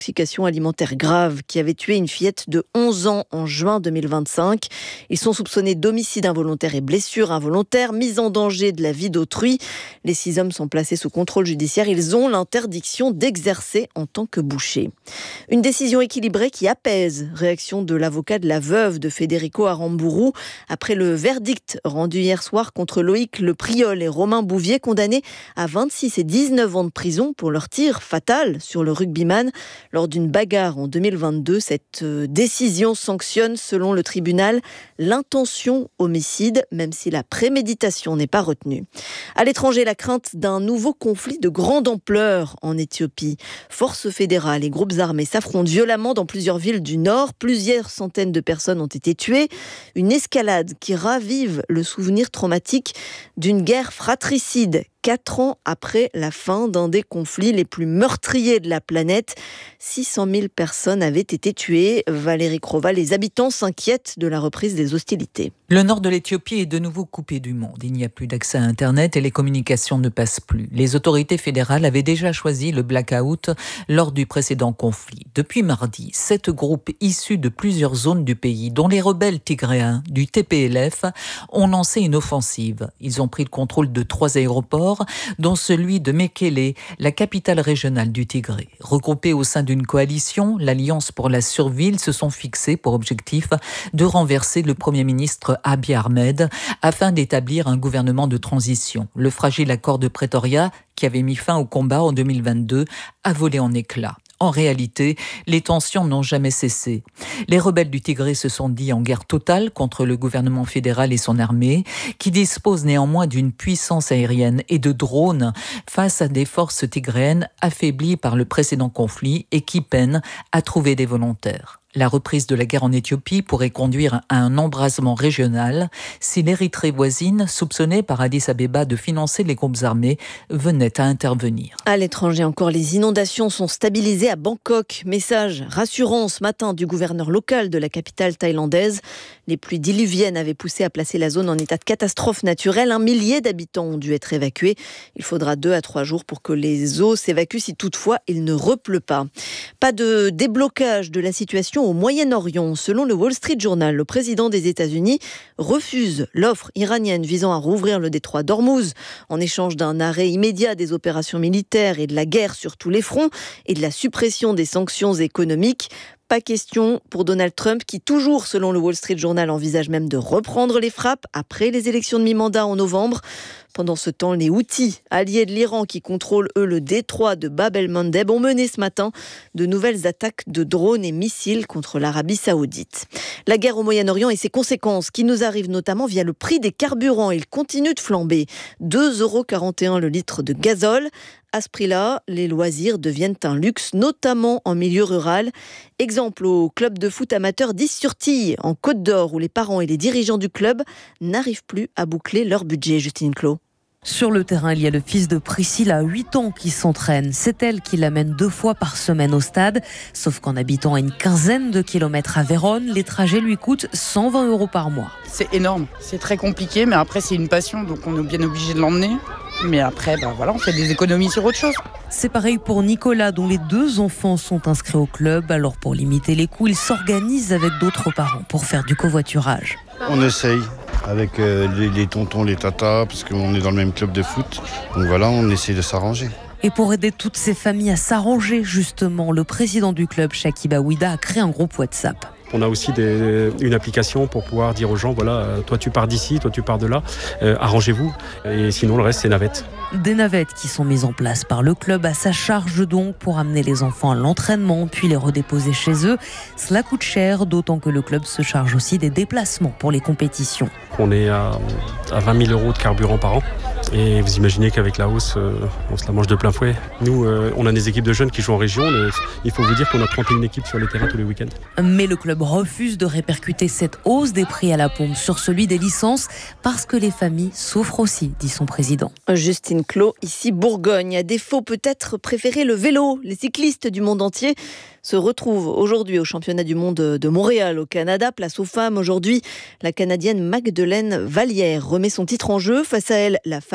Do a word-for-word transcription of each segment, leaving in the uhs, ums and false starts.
intoxication alimentaire grave qui avait tué une fillette de onze ans en juin deux mille vingt-cinq. Ils sont soupçonnés d'homicide involontaire et blessure involontaire, mise en danger de la vie d'autrui. Les six hommes sont placés sous contrôle judiciaire. Ils ont l'interdiction d'exercer en tant que bouchers. Une décision équilibrée qui apaise. Réaction de l'avocat de la veuve de Federico Aramburu après le verdict rendu hier soir contre Loïc Le Priol et Romain Bouvier, condamnés à vingt-six et dix-neuf ans de prison pour leur tir fatal sur le rugbyman lors d'une bagarre en deux mille vingt-deux. Cette décision sanctionne, selon le tribunal, l'intention homicide, même si la préméditation n'est pas retenue. À l'étranger, la crainte d'un nouveau conflit de grande ampleur en Éthiopie. Forces fédérales et groupes armés s'affrontent violemment dans plusieurs villes du nord. Plusieurs centaines de personnes ont été tuées. Une escalade qui ravive le souvenir traumatique d'une guerre fratricide. Quatre ans après la fin d'un des conflits les plus meurtriers de la planète, six cent mille personnes avaient été tuées. Valérie Crova, les habitants s'inquiètent de la reprise des hostilités. Le nord de l'Éthiopie est de nouveau coupé du monde. Il n'y a plus d'accès à Internet et les communications ne passent plus. Les autorités fédérales avaient déjà choisi le blackout lors du précédent conflit. Depuis mardi, sept groupes issus de plusieurs zones du pays, dont les rebelles tigréens du T P L F, ont lancé une offensive. Ils ont pris le contrôle de trois aéroports, dont celui de Mekele, la capitale régionale du Tigré. Regroupés au sein d'une coalition, l'Alliance pour la survie, ils se sont fixés pour objectif de renverser le Premier ministre Abiy Ahmed afin d'établir un gouvernement de transition. Le fragile accord de Pretoria, qui avait mis fin au combat en deux mille vingt-deux, a volé en éclats. En réalité, les tensions n'ont jamais cessé. Les rebelles du Tigré se sont dit en guerre totale contre le gouvernement fédéral et son armée, qui dispose néanmoins d'une puissance aérienne et de drones face à des forces tigréennes affaiblies par le précédent conflit et qui peinent à trouver des volontaires. La reprise de la guerre en Éthiopie pourrait conduire à un embrasement régional si l'Érythrée voisine, soupçonnée par Addis Abeba de financer les groupes armés, venait à intervenir. À l'étranger encore, les inondations sont stabilisées à Bangkok. Message rassurant ce matin du gouverneur local de la capitale thaïlandaise. Les pluies diluviennes avaient poussé à placer la zone en état de catastrophe naturelle. Un millier d'habitants ont dû être évacués. Il faudra deux à trois jours pour que les eaux s'évacuent si toutefois il ne repleut pas. Pas de déblocage de la situation au Moyen-Orient. Selon le Wall Street Journal, le président des États-Unis refuse l'offre iranienne visant à rouvrir le détroit d'Ormuz en échange d'un arrêt immédiat des opérations militaires et de la guerre sur tous les fronts et de la suppression des sanctions économiques. Pas question pour Donald Trump qui, toujours selon le Wall Street Journal, envisage même de reprendre les frappes après les élections de mi-mandat en novembre. Pendant ce temps, les Houthis, alliés de l'Iran qui contrôlent eux le détroit de Bab el-Mandeb, ont mené ce matin de nouvelles attaques de drones et missiles contre l'Arabie Saoudite. La guerre au Moyen-Orient et ses conséquences qui nous arrivent notamment via le prix des carburants. Il continue de flamber. deux euros quarante et un le litre de gazole. À ce prix-là, les loisirs deviennent un luxe, notamment en milieu rural. Exemple au club de foot amateur d'Is-sur-Tille, en Côte d'Or, où les parents et les dirigeants du club n'arrivent plus à boucler leur budget. Justine Clos. Sur le terrain, il y a le fils de Priscilla, huit ans, qui s'entraîne. C'est elle qui l'amène deux fois par semaine au stade. Sauf qu'en habitant à une quinzaine de kilomètres à Vérone, les trajets lui coûtent cent vingt euros par mois. C'est énorme, c'est très compliqué, mais après c'est une passion, donc on est bien obligé de l'emmener. Mais après, bah voilà, on fait des économies sur autre chose. C'est pareil pour Nicolas, dont les deux enfants sont inscrits au club. Alors pour limiter les coûts, il s'organise avec d'autres parents pour faire du covoiturage. On essaye avec euh, les, les tontons, les tatas, parce qu'on est dans le même club de foot. Donc voilà, on essaye de s'arranger. Et pour aider toutes ces familles à s'arranger, justement, le président du club, Shakib Aouida, a créé un groupe WhatsApp. On a aussi des, une application pour pouvoir dire aux gens, voilà, toi tu pars d'ici, toi tu pars de là, euh, arrangez-vous. Et sinon le reste c'est navette. Des navettes qui sont mises en place par le club à sa charge donc pour amener les enfants à l'entraînement puis les redéposer chez eux. Cela coûte cher, d'autant que le club se charge aussi des déplacements pour les compétitions. On est à, à vingt mille euros de carburant par an. Et vous imaginez qu'avec la hausse, euh, on se la mange de plein fouet. Nous, euh, on a des équipes de jeunes qui jouent en région. Le, il faut vous dire qu'on a trente et une équipes sur les terrains tous les week-ends. Mais le club refuse de répercuter cette hausse des prix à la pompe sur celui des licences parce que les familles souffrent aussi, dit son président. Justine Clos, ici Bourgogne. À défaut peut-être préférer le vélo. Les cyclistes du monde entier se retrouvent aujourd'hui au championnat du monde de Montréal au Canada. Place aux femmes aujourd'hui. La Canadienne Magdeleine Vallière remet son titre en jeu. Face à elle, la favorite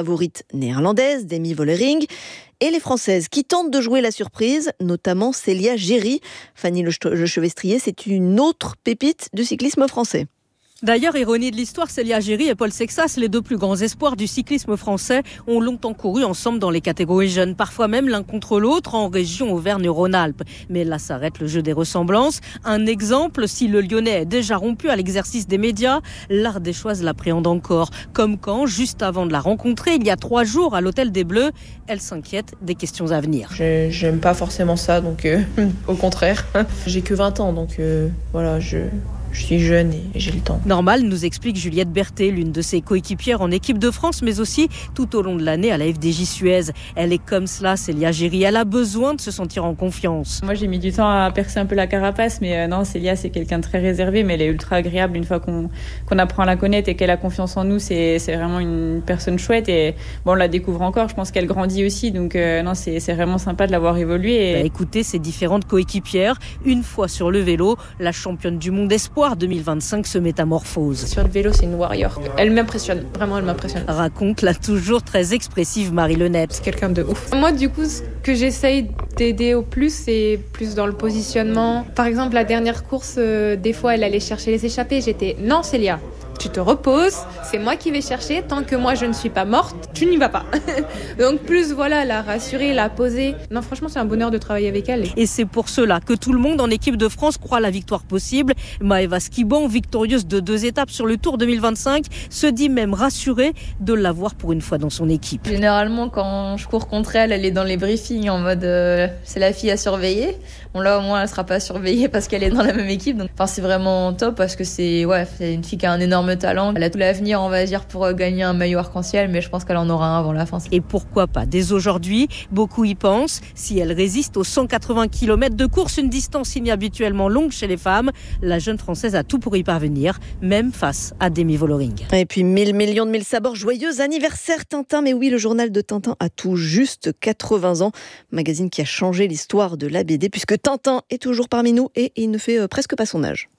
favorites néerlandaises, Demi Vollering, et les Françaises qui tentent de jouer la surprise, notamment Célia Géry. Fanny Le Chevestrier, c'est une autre pépite du cyclisme français. D'ailleurs, ironie de l'histoire, Célia Géry et Paul Sexas, les deux plus grands espoirs du cyclisme français, ont longtemps couru ensemble dans les catégories jeunes, parfois même l'un contre l'autre en région Auvergne-Rhône-Alpes. Mais là s'arrête le jeu des ressemblances. Un exemple, si le Lyonnais est déjà rompu à l'exercice des médias, l'Ardéchoise l'appréhende encore. Comme quand, juste avant de la rencontrer, il y a trois jours à l'Hôtel des Bleus, elle s'inquiète des questions à venir. Je, j'aime pas forcément ça, donc euh, au contraire. J'ai que vingt ans, donc euh, voilà, je... Je suis jeune et j'ai le temps. Normal, nous explique Juliette Berthet, l'une de ses coéquipières en équipe de France, mais aussi tout au long de l'année à la F D J Suez. Elle est comme cela, Célia Géry. Elle a besoin de se sentir en confiance. Moi, j'ai mis du temps à percer un peu la carapace, mais euh, non, Célia, c'est quelqu'un de très réservé, mais elle est ultra agréable une fois qu'on, qu'on apprend à la connaître et qu'elle a confiance en nous. C'est, c'est vraiment une personne chouette et bon, on la découvre encore. Je pense qu'elle grandit aussi, donc euh, non, c'est, c'est vraiment sympa de l'avoir évolué. Et... Bah, écoutez, ces différentes coéquipières, une fois sur le vélo, la championne du monde espoir deux mille vingt-cinq se métamorphose. Sur le vélo, c'est une warrior. Elle m'impressionne, vraiment, elle m'impressionne. Raconte la toujours très expressive Marie Lenette. C'est quelqu'un de ouf. Moi, du coup, ce que j'essaye d'aider au plus, c'est plus dans le positionnement. Par exemple, la dernière course, euh, des fois, elle allait chercher les échappées. J'étais, non, Célia, tu te reposes, c'est moi qui vais chercher. Tant que moi, je ne suis pas morte, tu n'y vas pas. Donc, plus, voilà, la rassurer, la poser. Non, franchement, c'est un bonheur de travailler avec elle. Et c'est pour cela que tout le monde en équipe de France croit la victoire possible. Maëva Skiban, victorieuse de deux étapes sur le Tour deux mille vingt-cinq, se dit même rassurée de l'avoir pour une fois dans son équipe. Généralement, quand je cours contre elle, elle est dans les briefings en mode euh, c'est la fille à surveiller. Bon, là, au moins, elle sera pas surveillée parce qu'elle est dans la même équipe. Donc, enfin, c'est vraiment top parce que c'est, ouais, c'est une fille qui a un énorme talent. Elle a tout l'avenir, on va dire, pour gagner un maillot arc-en-ciel, mais je pense qu'elle en aura un avant la fin. Et pourquoi pas dès aujourd'hui, beaucoup y pensent. Si elle résiste aux cent quatre-vingts kilomètres de course, une distance inhabituellement longue chez les femmes, la jeune Française a tout pour y parvenir, même face à Demi Vollering. Et puis mille millions de mille sabords, joyeux anniversaire Tintin. Mais oui, le journal de Tintin a tout juste quatre-vingts ans. Magazine qui a changé l'histoire de la B D, puisque Tintin est toujours parmi nous et il ne fait euh, presque pas son âge.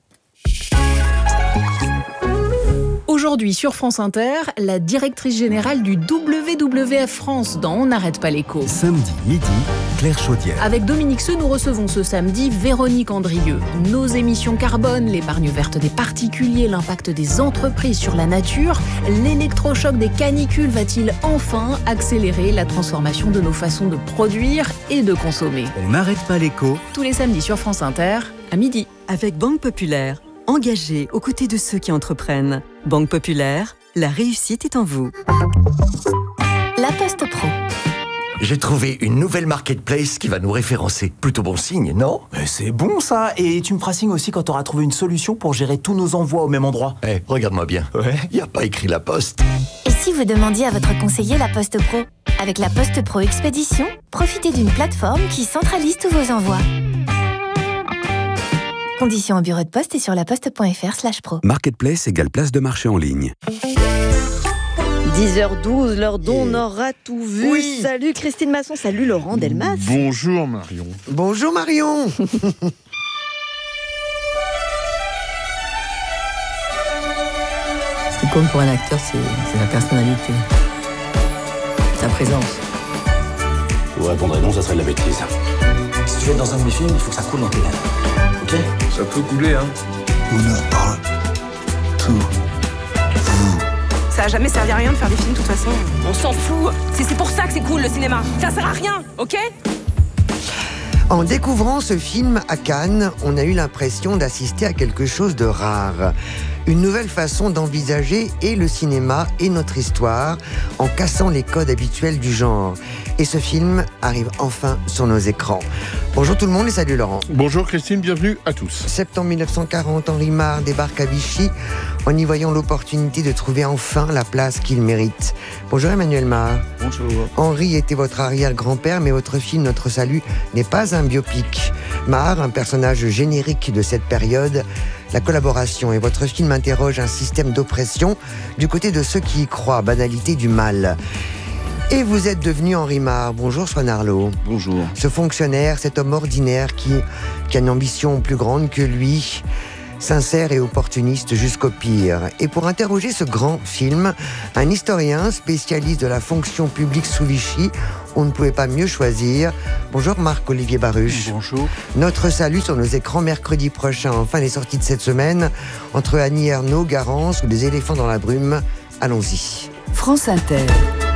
Aujourd'hui sur France Inter, la directrice générale du W W F France dans On n'arrête pas l'écho. Samedi midi, Claire Chaudière. Avec Dominique Seux, nous recevons ce samedi Véronique Andrieux. Nos émissions carbone, l'épargne verte des particuliers, l'impact des entreprises sur la nature, l'électrochoc des canicules va-t-il enfin accélérer la transformation de nos façons de produire et de consommer ? On n'arrête pas l'écho. Tous les samedis sur France Inter, à midi. Avec Banque Populaire, engagée aux côtés de ceux qui entreprennent. Banque Populaire, la réussite est en vous. La Poste Pro. J'ai trouvé une nouvelle marketplace qui va nous référencer. Plutôt bon signe, non ? Mais c'est bon ça. Et tu me feras signe aussi quand tu auras trouvé une solution pour gérer tous nos envois au même endroit. Eh, hey, regarde-moi bien. Ouais. Y a pas écrit La Poste. Et si vous demandiez à votre conseiller La Poste Pro ? Avec La Poste Pro Expédition, profitez d'une plateforme qui centralise tous vos envois. Conditions au bureau de poste et sur laposte.fr slash pro. Marketplace égale place de marché en ligne. dix heures douze, l'heure dont on aura tout vu. Oui. Salut Christine Masson, salut Laurent Delmas. Bonjour Marion. Bonjour Marion. Ce qui compte pour un acteur, c'est, c'est la personnalité, sa présence. Vous répondrez non, ça serait de la bêtise. Si tu veux être dans un de mes films, il faut que ça coule dans tes veines. Ok ? Ça peut couler, hein. On en parle tout. Ça a jamais servi à rien de faire des films, de toute façon. On s'en fout. C'est, c'est pour ça que c'est cool, le cinéma. Ça sert à rien, ok ? En découvrant ce film à Cannes, on a eu l'impression d'assister à quelque chose de rare. Une nouvelle façon d'envisager et le cinéma et notre histoire en cassant les codes habituels du genre. Et ce film arrive enfin sur nos écrans. Bonjour tout le monde et salut Laurent. Bonjour Christine, bienvenue à tous. Septembre mille neuf cent quarante, Henri Marre débarque à Vichy en y voyant l'opportunité de trouver enfin la place qu'il mérite. Bonjour Emmanuel Marre. Bonjour. Henri était votre arrière-grand-père, mais votre film Notre Salut n'est pas un biopic. Marre, un personnage générique de cette période, la collaboration et votre film interroge un système d'oppression du côté de ceux qui y croient, banalité du mal. Et vous êtes devenu Henri Marre. Bonjour Swan Arlo. Bonjour. Ce fonctionnaire, cet homme ordinaire qui, qui a une ambition plus grande que lui, sincère et opportuniste jusqu'au pire. Et pour interroger ce grand film, un historien spécialiste de la fonction publique sous Vichy, on ne pouvait pas mieux choisir. Bonjour Marc-Olivier Baruch. Bonjour. Notre salut sur nos écrans mercredi prochain. Enfin, les sorties de cette semaine, entre Annie Ernaux, Garance ou des éléphants dans la brume. Allons-y. France Inter.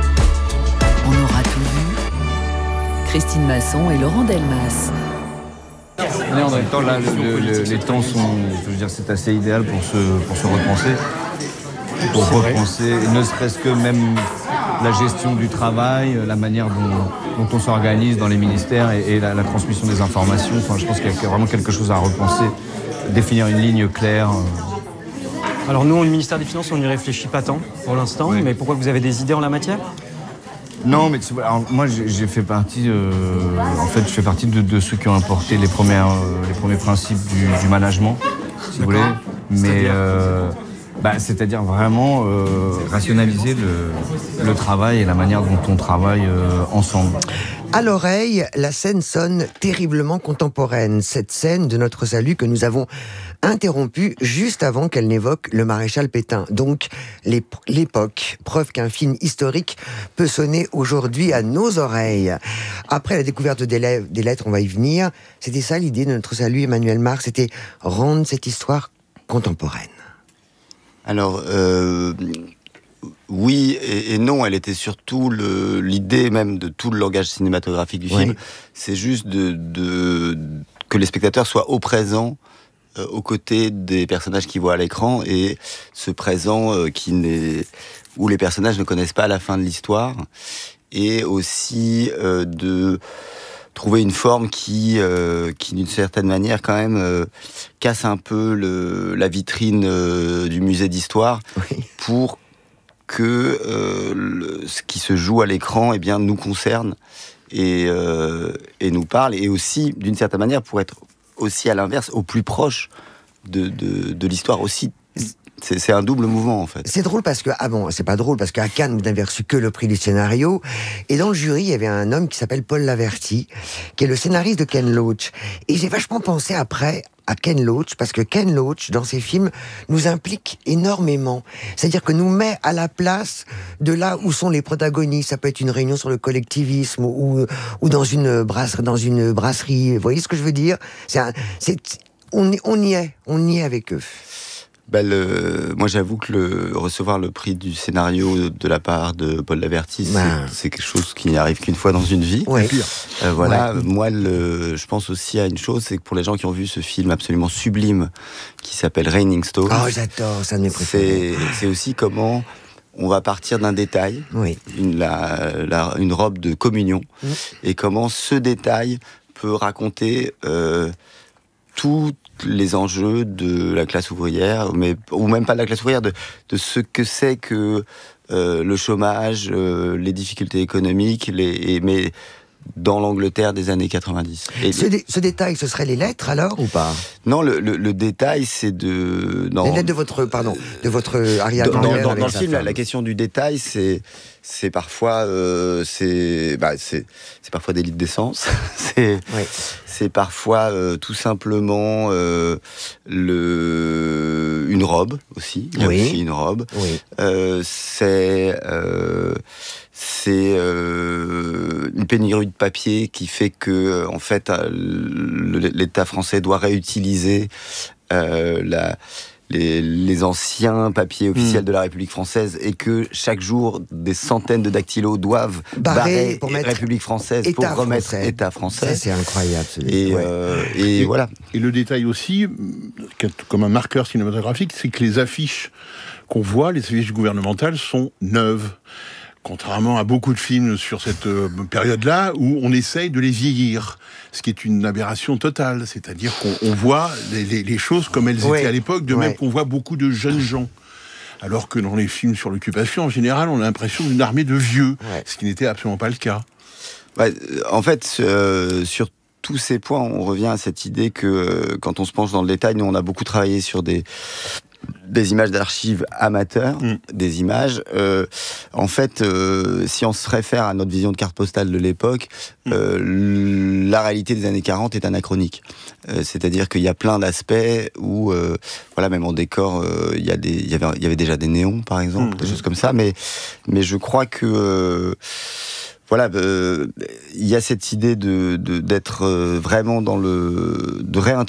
On aura tout vu. Christine Masson et Laurent Delmas. Mais en même temps, là, le, le, les temps sont, je veux dire, c'est assez idéal pour se, pour se repenser. Pour repenser, ne serait-ce que même la gestion du travail, la manière dont, dont on s'organise dans les ministères et, et la, la transmission des informations. Enfin, je pense qu'il y a vraiment quelque chose à repenser, définir une ligne claire. Alors nous, au ministère des Finances, on n'y réfléchit pas tant pour l'instant, oui. Mais pourquoi vous avez des idées en la matière ? Non, mais alors, moi j'ai, j'ai fait partie, euh, en fait, je fais partie de, de ceux qui ont apporté les premières, euh, les premiers principes du, du management, si vous voulez. Mais euh, bah, c'est-à-dire vraiment euh, rationaliser le, le travail et la manière dont on travaille euh, ensemble. À l'oreille, la scène sonne terriblement contemporaine. Cette scène de Notre Salut que nous avons interrompue juste avant qu'elle n'évoque le maréchal Pétain. Donc, l'époque, preuve qu'un film historique peut sonner aujourd'hui à nos oreilles. Après la découverte des, lèvres, des lettres, on va y venir. C'était ça l'idée de Notre Salut, Emmanuel Marc, c'était rendre cette histoire contemporaine. Alors, euh... oui et, et non, elle était surtout le, l'idée même de tout le langage cinématographique du film. Oui. C'est juste de, de, que les spectateurs soient au présent, euh, aux côtés des personnages qu'ils voient à l'écran, et ce présent euh, qui n'est, où les personnages ne connaissent pas la fin de l'histoire, et aussi euh, de trouver une forme qui, euh, qui d'une certaine manière, quand même, euh, casse un peu le, la vitrine euh, du musée d'histoire, oui. pour que euh, le, ce qui se joue à l'écran, eh bien, nous concerne et, euh, et nous parle, et aussi, d'une certaine manière, pour être aussi à l'inverse, au plus proche de, de, de l'histoire aussi. C'est, c'est un double mouvement, en fait. C'est drôle parce que, ah bon, c'est pas drôle parce qu'à Cannes, vous n'avez reçu que le prix du scénario, et dans le jury, il y avait un homme qui s'appelle Paul Laverty, qui est le scénariste de Ken Loach. Et j'ai vachement pensé après à Ken Loach, parce que Ken Loach, dans ses films, nous implique énormément. C'est-à-dire que nous met à la place de là où sont les protagonistes. Ça peut être une réunion sur le collectivisme, ou, ou dans une brasserie, dans une brasserie. Vous voyez ce que je veux dire? C'est un, c'est, on, on y est, on y est avec eux. Bah le, moi j'avoue que le, recevoir le prix du scénario de la part de Paul Laverty, bah. c'est, c'est quelque chose qui n'arrive qu'une fois dans une vie. Ouais. Euh, voilà, ouais. Moi le, je pense aussi à une chose, c'est que pour les gens qui ont vu ce film absolument sublime qui s'appelle Raining Stone, oh j'adore, ça de mes préférés. C'est, c'est aussi comment on va partir d'un détail, oui. une, la, la, une robe de communion, mmh. et comment ce détail peut raconter euh, tout les enjeux de la classe ouvrière, mais, ou même pas de la classe ouvrière, de, de ce que c'est que euh, le chômage, euh, les difficultés économiques, les, et, mais dans l'Angleterre des années quatre-vingt-dix. Et ce, dé, ce détail, ce serait les lettres alors ou pas? Non, le, le, le détail, c'est de... Non, les lettres de votre, pardon, de votre arrière-grand-mère. Dans, dans, dans le film, la, la question du détail, c'est, c'est parfois, euh, c'est, bah, c'est, c'est parfois des litres d'essence. c'est, oui. c'est parfois euh, tout simplement euh, le, une robe aussi. Il y a oui. aussi une robe. Oui. Euh, c'est... Euh, c'est euh, une pénurie de papier qui fait que, en fait, l'État français doit réutiliser euh, la, les, les anciens papiers officiels mmh. de la République française, et que chaque jour, des centaines de dactylos doivent barrer, barrer pour mettre République française pour remettre français. État français. Ça, c'est incroyable. Et, ouais. euh, et, et voilà. Et le détail aussi, comme un marqueur cinématographique, c'est que les affiches qu'on voit, les affiches gouvernementales, sont neuves. Contrairement à beaucoup de films sur cette euh, période-là, où on essaye de les vieillir, ce qui est une aberration totale. C'est-à-dire qu'on on voit les, les, les choses comme elles ouais. étaient à l'époque, de ouais. même qu'on voit beaucoup de jeunes gens. Alors que dans les films sur l'occupation, en général, on a l'impression d'une armée de vieux, ouais. ce qui n'était absolument pas le cas. Ouais, en fait, euh, sur tous ces points, on revient à cette idée que, euh, quand on se penche dans le détail, nous, on a beaucoup travaillé sur des... des images d'archives amateurs, mmh. des images. Euh, en fait, euh, si on se réfère à notre vision de carte postale de l'époque, mmh. euh, la réalité des années quarante est anachronique. Euh, c'est-à-dire qu'il y a plein d'aspects où, euh, voilà, même en décor, euh, il y a des, il y avait, il y avait déjà des néons, par exemple, mmh. des choses comme ça. Mais, mais je crois que euh, voilà, il euh, y a cette idée de, de d'être vraiment dans le, de réintroduire